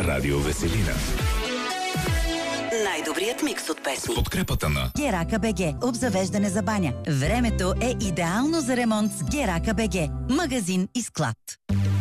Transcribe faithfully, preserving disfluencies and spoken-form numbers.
Радио Веселина. Най-добрият микс от песни. Подкрепата на Герака БГ. Обзавеждане за баня. Времето е идеално за ремонт с Герака БГ. Магазин и склад.